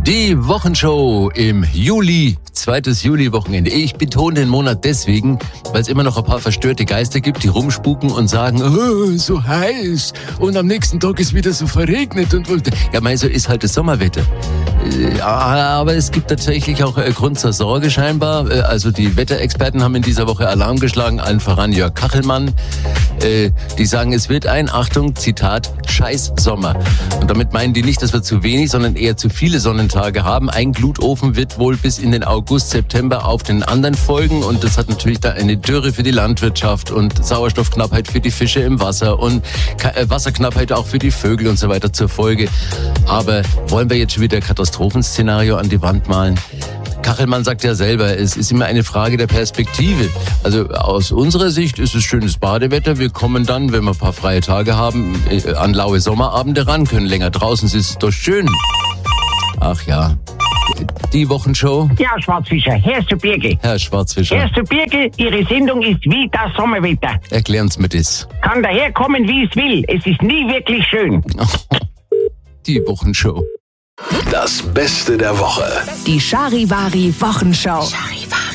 Die Wochenshow im Juli, zweites Juli-Wochenende. Ich betone den Monat deswegen, weil es immer noch ein paar verstörte Geister gibt, die rumspuken und sagen, oh, so heiß und am nächsten Tag ist wieder so verregnet und ja, so ist halt das Sommerwetter. Aber es gibt tatsächlich auch Grund zur Sorge scheinbar. Also die Wetterexperten haben in dieser Woche Alarm geschlagen, allen voran Jörg Kachelmann. Die sagen, es wird ein, Achtung, Zitat, scheiß Sommer. Und damit meinen die nicht, dass wir zu wenig, sondern eher zu viele Sonnentage haben. Ein Glutofen wird wohl bis in den August, September auf den anderen folgen. Und das hat natürlich da eine Dürre für die Landwirtschaft und Sauerstoffknappheit für die Fische im Wasser und Wasserknappheit auch für die Vögel und so weiter zur Folge. Aber wollen wir jetzt schon wieder ein Katastrophenszenario an die Wand malen? Kachelmann sagt ja selber, es ist immer eine Frage der Perspektive. Also aus unserer Sicht ist es schönes Badewetter. Wir kommen dann, wenn wir ein paar freie Tage haben, an laue Sommerabende ran, können länger draußen sitzen. Ist doch schön. Ach ja. Die Wochenshow. Ja, Schwarzfischer, Herr Birke. Herr Schwarzfischer. Herr Birke, Ihre Sendung ist wie das Sommerwetter. Erklären's mir das. Kann daherkommen, wie es will. Es ist nie wirklich schön. Die Wochenshow. Das Beste der Woche. Die Charivari Wochenshow. Charivari.